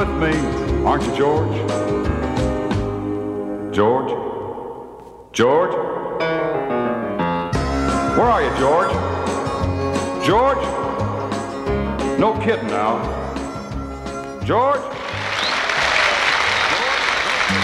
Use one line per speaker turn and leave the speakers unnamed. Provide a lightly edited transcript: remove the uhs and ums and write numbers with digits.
with me, aren't you, George? George? George? Where are you, George? George? No kidding now. George?